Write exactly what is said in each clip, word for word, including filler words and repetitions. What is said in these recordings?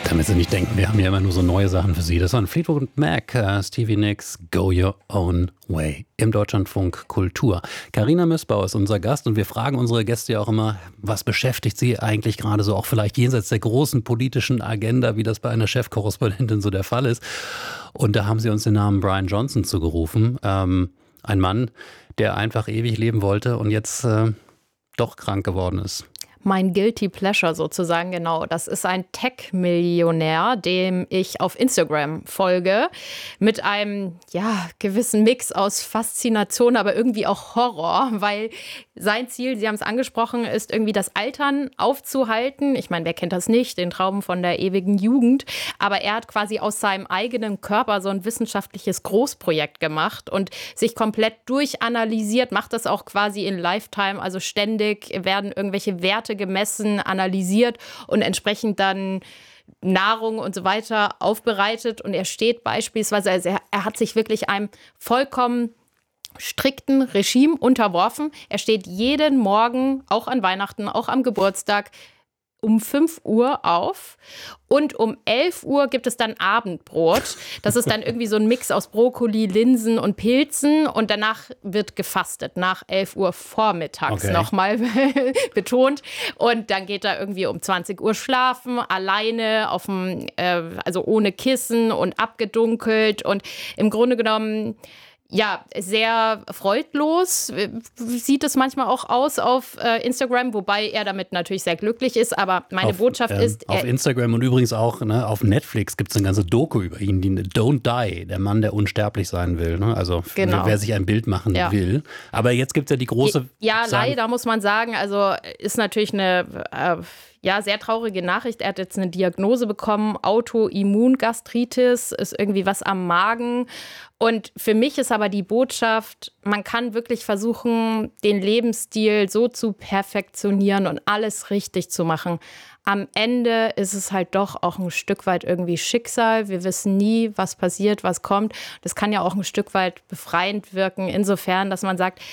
Damit Sie nicht denken, wir haben ja immer nur so neue Sachen für Sie. Das waren Fleetwood Mac, uh, Stevie Nicks, Go Your Own Way im Deutschlandfunk Kultur. Carina Mössbauer ist unser Gast und wir fragen unsere Gäste ja auch immer, was beschäftigt Sie eigentlich gerade so, auch vielleicht jenseits der großen politischen Agenda, wie das bei einer Chefkorrespondentin so der Fall ist. Und da haben Sie uns den Namen Brian Johnson zugerufen. Ähm, ein Mann, der einfach ewig leben wollte und jetzt äh, doch krank geworden ist. Mein Guilty Pleasure sozusagen, genau. Das ist ein Tech-Millionär, dem ich auf Instagram folge, mit einem ja, gewissen Mix aus Faszination, aber irgendwie auch Horror, weil sein Ziel, Sie haben es angesprochen, ist irgendwie das Altern aufzuhalten. Ich meine, wer kennt das nicht, den Traum von der ewigen Jugend. Aber er hat quasi aus seinem eigenen Körper so ein wissenschaftliches Großprojekt gemacht und sich komplett durchanalysiert, macht das auch quasi in Lifetime, also ständig werden irgendwelche Werte gemessen, analysiert und entsprechend dann Nahrung und so weiter aufbereitet. Und er steht beispielsweise, also er, er hat sich wirklich einem vollkommen strikten Regime unterworfen. Er steht jeden Morgen, auch an Weihnachten, auch am Geburtstag, um fünf Uhr auf und um elf Uhr gibt es dann Abendbrot. Das ist dann irgendwie so ein Mix aus Brokkoli, Linsen und Pilzen und danach wird gefastet, nach elf Uhr vormittags okay. nochmal betont. Und dann geht er irgendwie um zwanzig Uhr schlafen, alleine, auf dem, äh, also ohne Kissen und abgedunkelt und im Grunde genommen ja, sehr freudlos sieht es manchmal auch aus auf äh, Instagram, wobei er damit natürlich sehr glücklich ist. Aber meine auf, Botschaft ähm, ist... Auf Instagram und übrigens auch ne, auf Netflix gibt es eine ganze Doku über ihn, die Don't Die, der Mann, der unsterblich sein will. Ne? Also genau. wer sich ein Bild machen ja. will. Aber jetzt gibt es ja die große... Ja, leider muss man sagen, also ist natürlich eine... Äh, Ja, sehr traurige Nachricht. Er hat jetzt eine Diagnose bekommen, Autoimmungastritis, ist irgendwie was am Magen. Und für mich ist aber die Botschaft, man kann wirklich versuchen, den Lebensstil so zu perfektionieren und alles richtig zu machen. Am Ende ist es halt doch auch ein Stück weit irgendwie Schicksal. Wir wissen nie, was passiert, was kommt. Das kann ja auch ein Stück weit befreiend wirken, insofern, dass man sagt,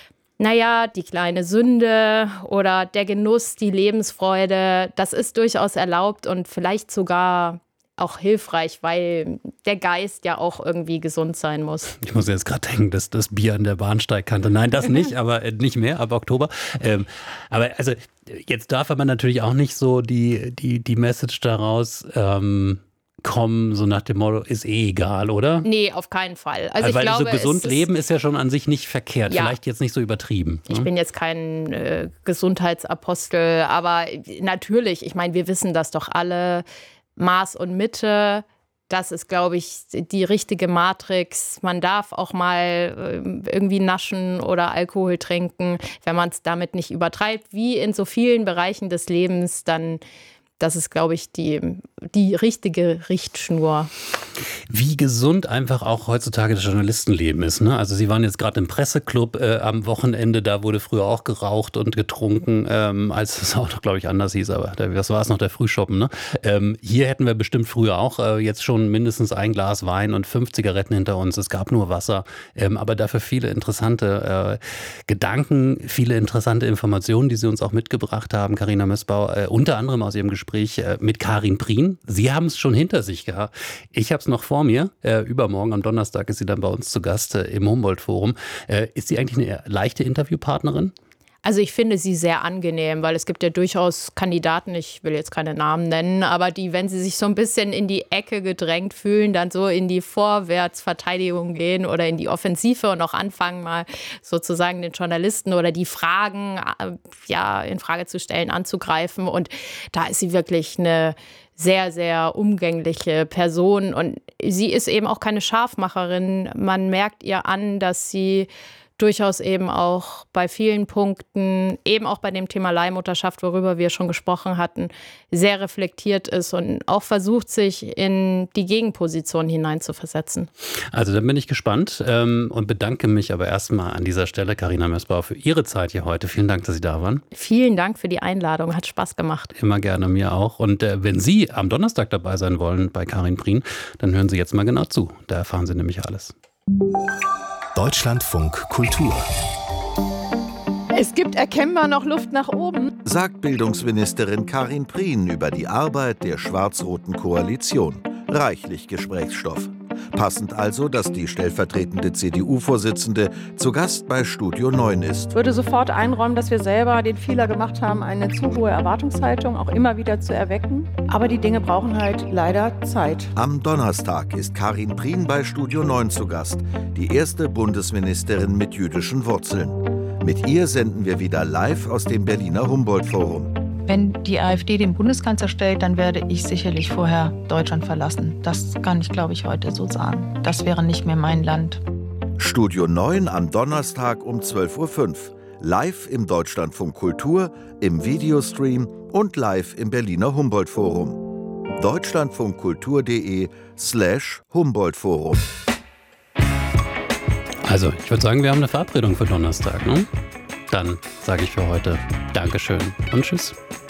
naja, die kleine Sünde oder der Genuss, die Lebensfreude, das ist durchaus erlaubt und vielleicht sogar auch hilfreich, weil der Geist ja auch irgendwie gesund sein muss. Ich muss jetzt gerade denken, dass das Bier an der Bahnsteigkante, nein, das nicht, aber äh, nicht mehr, ab Oktober. Ähm, aber also jetzt darf man natürlich auch nicht so die, die, die Message daraus ähm, kommen, so nach dem Motto, ist eh egal, oder? Nee, auf keinen Fall. Also ich Weil glaube, so gesund es ist, leben ist ja schon an sich nicht verkehrt. Ja. Vielleicht jetzt nicht so übertrieben. Ich ne? bin jetzt kein äh, Gesundheitsapostel, aber natürlich, ich meine, wir wissen das doch alle, Maß und Mitte, das ist, glaube ich, die richtige Matrix. Man darf auch mal äh, irgendwie naschen oder Alkohol trinken, wenn man es damit nicht übertreibt, wie in so vielen Bereichen des Lebens, dann das ist, glaube ich, die, die richtige Richtschnur. Wie gesund einfach auch heutzutage das Journalistenleben ist. Ne? Also Sie waren jetzt gerade im Presseclub äh, am Wochenende, da wurde früher auch geraucht und getrunken, ähm, als es auch noch, glaube ich, anders hieß, aber das war es noch, der Frühschoppen. Ne? Ähm, hier hätten wir bestimmt früher auch äh, jetzt schon mindestens ein Glas Wein und fünf Zigaretten hinter uns. Es gab nur Wasser, ähm, aber dafür viele interessante äh, Gedanken, viele interessante Informationen, die Sie uns auch mitgebracht haben, Carina Mössbauer, äh, unter anderem aus Ihrem Gespräch mit Karin Prien. Sie haben es schon hinter sich gehabt. Ich habe es noch vor mir. Äh, übermorgen am Donnerstag ist sie dann bei uns zu Gast äh, im Humboldt-Forum. Äh, ist sie eigentlich eine leichte Interviewpartnerin? Also ich finde sie sehr angenehm, weil es gibt ja durchaus Kandidaten, ich will jetzt keine Namen nennen, aber die, wenn sie sich so ein bisschen in die Ecke gedrängt fühlen, dann so in die Vorwärtsverteidigung gehen oder in die Offensive und auch anfangen, mal sozusagen den Journalisten oder die Fragen ja, in Frage zu stellen, anzugreifen. Und da ist sie wirklich eine sehr, sehr umgängliche Person. Und sie ist eben auch keine Scharfmacherin. Man merkt ihr an, dass sie durchaus eben auch bei vielen Punkten, eben auch bei dem Thema Leihmutterschaft, worüber wir schon gesprochen hatten, sehr reflektiert ist und auch versucht, sich in die Gegenposition hineinzuversetzen. Also dann bin ich gespannt ähm, und bedanke mich aber erstmal an dieser Stelle, Carina Mössbauer, für Ihre Zeit hier heute. Vielen Dank, dass Sie da waren. Vielen Dank für die Einladung, hat Spaß gemacht. Immer gerne, mir auch. Und äh, wenn Sie am Donnerstag dabei sein wollen bei Karin Prien, dann hören Sie jetzt mal genau zu. Da erfahren Sie nämlich alles. Deutschlandfunk Kultur Es gibt erkennbar noch Luft nach oben, sagt Bildungsministerin Karin Prien über die Arbeit der schwarz-roten Koalition. Reichlich Gesprächsstoff. Passend also, dass die stellvertretende C D U-Vorsitzende zu Gast bei Studio neun ist. Ich würde sofort einräumen, dass wir selber den Fehler gemacht haben, eine zu hohe Erwartungshaltung auch immer wieder zu erwecken. Aber die Dinge brauchen halt leider Zeit. Am Donnerstag ist Karin Prien bei Studio neun zu Gast, die erste Bundesministerin mit jüdischen Wurzeln. Mit ihr senden wir wieder live aus dem Berliner Humboldt-Forum. Wenn die AfD den Bundeskanzler stellt, dann werde ich sicherlich vorher Deutschland verlassen. Das kann ich, glaube ich, heute so sagen. Das wäre nicht mehr mein Land. Studio neun am Donnerstag um zwölf Uhr fünf. Live im Deutschlandfunk Kultur, im Videostream und live im Berliner Humboldt-Forum. deutschlandfunkkultur.de slash Humboldt-Forum. Also, ich würde sagen, wir haben eine Verabredung für Donnerstag, ne? Dann sage ich für heute Dankeschön und Tschüss.